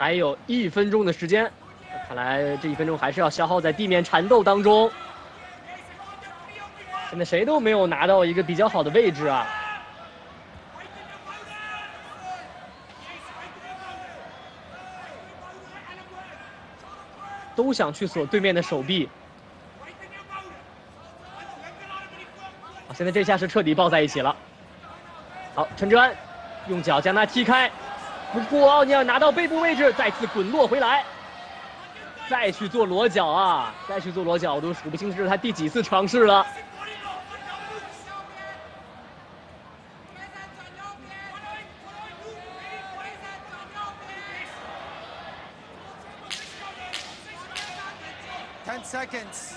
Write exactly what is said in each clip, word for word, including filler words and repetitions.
还有一分钟的时间，看来这一分钟还是要消耗在地面缠斗当中。现在谁都没有拿到一个比较好的位置啊。 都想去锁对面的手臂。好，现在这下是彻底抱在一起了。好，陈志安用脚将他踢开，不过奥尼尔拿到背部位置，再次滚落回来，再去做裸脚啊，再去做裸脚，我都数不清这是他第几次尝试了。 Ten seconds.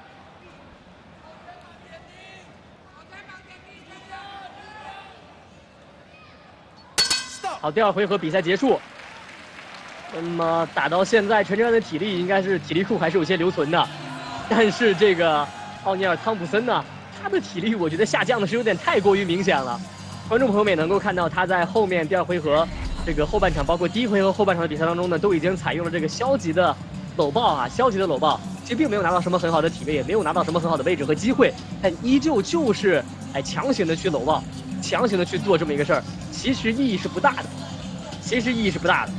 好，第二回合比赛结束。那么打到现在，陈志安的体力应该是体力库还是有些留存的，但是这个奥尼尔·汤普森呢，他的体力我觉得下降的是有点太过于明显了。观众朋友们也能够看到，他在后面第二回合这个后半场，包括第一回合后半场的比赛当中呢，都已经采用了这个消极的搂抱啊，消极的搂抱。 其实并没有拿到什么很好的体位，也没有拿到什么很好的位置和机会，但依旧就是哎强行的去搂抱，强行的去做这么一个事儿，其实意义是不大的，其实意义是不大的。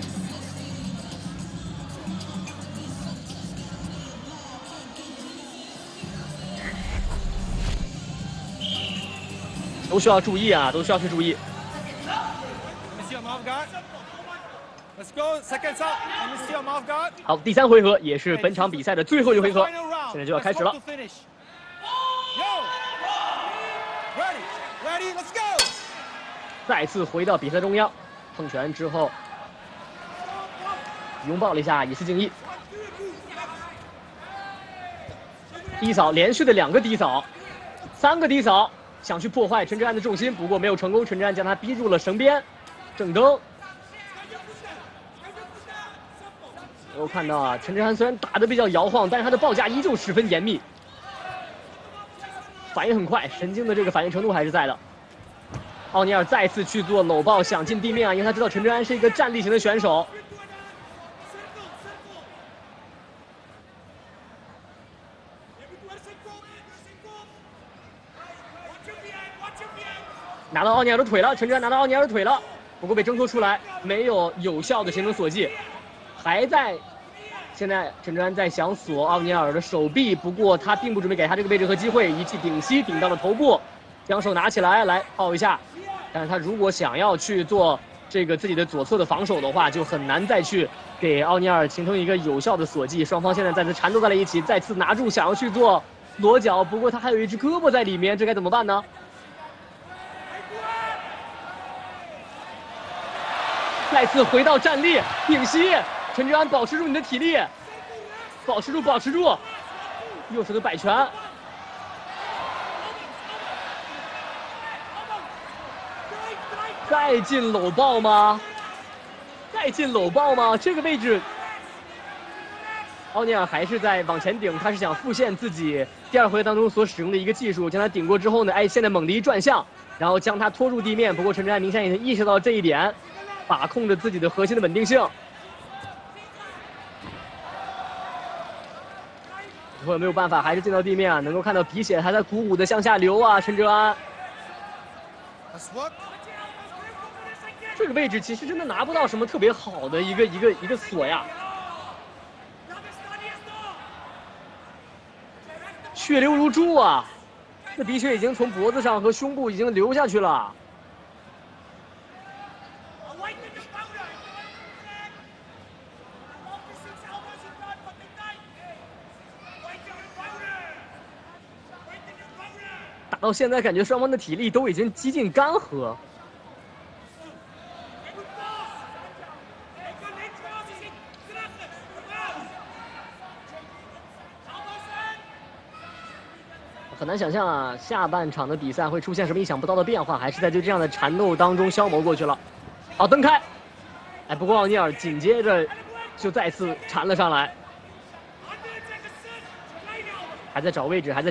都需要注意啊，都需要去注意。 Let's go, second up. Let me see your mouth guard. 好，第三回合也是本场比赛的最后一回合，现在就要开始了。 Ready, ready, let's go. 再次回到比赛中央，碰拳之后拥抱了一下以示敬意。低扫连续的两个低扫，三个低扫，想去破坏陈志安的重心，不过没有成功。陈志安将他逼入了绳边，正蹬。 我看到啊，陈志安虽然打得比较摇晃，但是他的报价依旧十分严密，反应很快，神经的这个反应程度还是在的。奥尼尔再次去做搂抱，想进地面啊，因为他知道陈志安是一个站立型的选手。拿到奥尼尔的腿了，陈志安拿到奥尼尔的腿了，不过被挣脱出来，没有有效的形成锁技。 还在，现在陈志安在想锁奥尼尔的手臂，不过他并不准备给他这个位置和机会，一记顶膝顶到了头部，将手拿起来来抱一下。但是他如果想要去做这个自己的左侧的防守的话，就很难再去给奥尼尔形成一个有效的锁技。双方现在再次缠斗在了一起，再次拿住想要去做裸脚，不过他还有一只胳膊在里面，这该怎么办呢？ 再次回到站立，顶膝，陈志安保持住你的体力，保持住，保持住，右手的摆拳，再进搂抱吗？再进搂抱吗？这个位置，奥尼尔还是在往前顶，他是想复现自己第二回合当中所使用的一个技术，将他顶过之后呢，哎，现在猛地一转向，然后将他拖入地面。不过陈志安明显也意识到这一点。 把控着自己的核心的稳定性，不过没有办法，还是进到地面啊！能够看到鼻血还在鼓舞的向下流啊！陈哲安，这个位置其实真的拿不到什么特别好的一个一个一个锁呀，血流如注啊！这鼻血已经从脖子上和胸部已经流下去了。 打到现在，感觉双方的体力都已经几近干涸。很难想象啊，下半场的比赛会出现什么意想不到的变化，还是在就这样的缠斗当中消磨过去了。好，蹬开，哎，不过奥尼尔紧接着就再次缠了上来，还在找位置，还在。